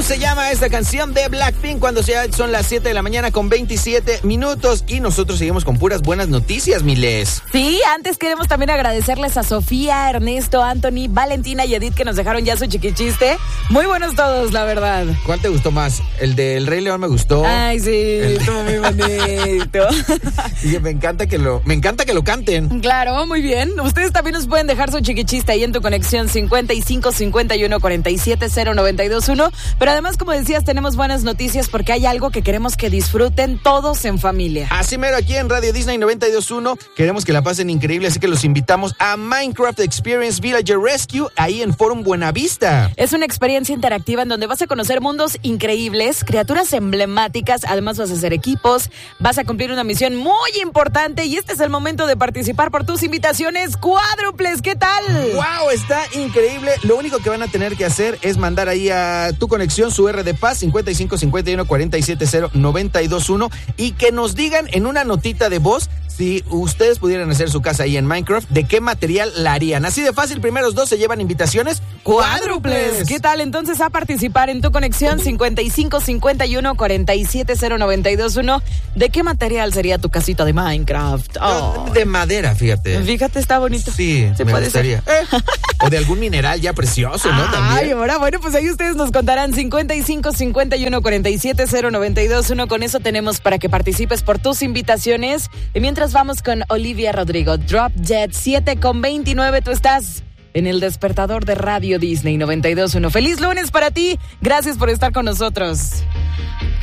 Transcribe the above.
se llama esta canción de Blackpink cuando ya son las 7 de la mañana con 27 minutos y nosotros seguimos con puras buenas noticias, Miles. Sí, antes queremos también agradecerles a Sofía, Ernesto, Anthony, Valentina y Edith que nos dejaron ya su chiquichiste. Muy buenos todos, la verdad. ¿Cuál te gustó más? El del Rey León me gustó. Ay, sí, estuvo muy bonito. Y me encanta que lo canten. Claro, muy bien. Ustedes también nos pueden dejar su chiquichiste ahí en tu conexión 55 51 47 0921. Pero además, como decías, tenemos buenas noticias porque hay algo que queremos que disfruten todos en familia. Así mero, aquí en Radio Disney 92.1 queremos que la pasen increíble, así que los invitamos a Minecraft Experience Villager Rescue ahí en Forum Buenavista. Es una experiencia interactiva en donde vas a conocer mundos increíbles, criaturas emblemáticas, además vas a hacer equipos, vas a cumplir una misión muy importante y este es el momento de participar por tus invitaciones cuádruples. ¿Qué tal? ¡Wow! Está increíble. Lo único que van a tener que hacer es mandar ahí a tu conexión su R de paz 55 51 47 0921 y que nos digan en una notita de voz si ustedes pudieran hacer su casa ahí en Minecraft, ¿de qué material la harían? Así de fácil, primeros dos se llevan invitaciones cuádruples. ¿Qué tal? Entonces a participar en tu conexión 55 51 47 0921. ¿De qué material sería tu casita de Minecraft? Oh. De madera, fíjate. Fíjate, está bonito. Sí, me gustaría. O de algún mineral ya precioso, ¿no? También. Ay, ahora, bueno, pues ahí ustedes nos contarán 55 51 47 0921. Con eso tenemos para que participes por tus invitaciones. Y mientras vamos con Olivia Rodrigo, Drop Dead 7:29. Tú estás en el despertador de Radio Disney 92.1. ¡Feliz lunes para ti! Gracias por estar con nosotros.